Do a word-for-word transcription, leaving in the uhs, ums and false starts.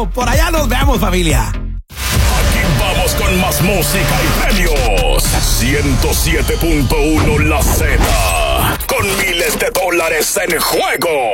sábado. Por allá nos vemos, familia. Aquí vamos con más música y premios. ciento siete punto uno La Z. Con miles de dólares en juego.